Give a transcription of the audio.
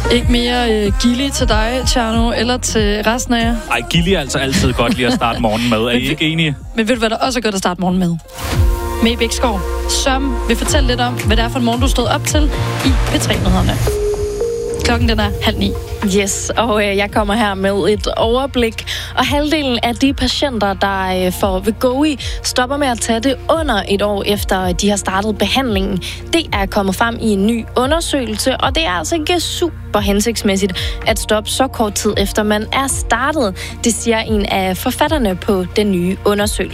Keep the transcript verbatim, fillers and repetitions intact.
Ikke mere øh, gilly til dig, Tjerno, eller til resten af jer? Ej, gilly er altså altid godt lige at starte morgenen med. Er I ikke enige? Men ved du, hvad der også er godt at starte morgen med? May Bækskov, som vil fortælle lidt om, hvad det er for en morgen, du stod op til i P tre-nyhederne. Klokken den er halv ni. Yes, og øh, jeg kommer her med et overblik. Og halvdelen af de patienter, der øh, får Wegovy, stopper med at tage det under et år efter de har startet behandlingen. Det er kommet frem i en ny undersøgelse, og det er altså ikke super hensigtsmæssigt at stoppe så kort tid efter man er startet. Det siger en af forfatterne på den nye undersøgelse.